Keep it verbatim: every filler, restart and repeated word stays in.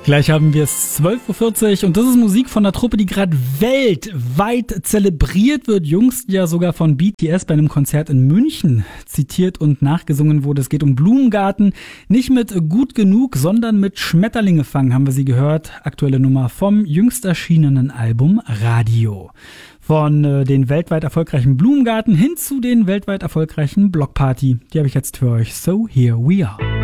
Gleich haben wir es zwölf Uhr vierzig und das ist Musik von einer Truppe, die gerade weltweit zelebriert wird. Jüngst ja sogar von B T S bei einem Konzert in München zitiert und nachgesungen wurde. Es geht um Blumengarten. Nicht mit Gut genug, sondern mit Schmetterlinge fangen haben wir sie gehört. Aktuelle Nummer vom jüngst erschienenen Album Radio. Von äh, den weltweit erfolgreichen Blumengarten hin zu den weltweit erfolgreichen Blockparty. Die habe ich jetzt für euch. So here we are.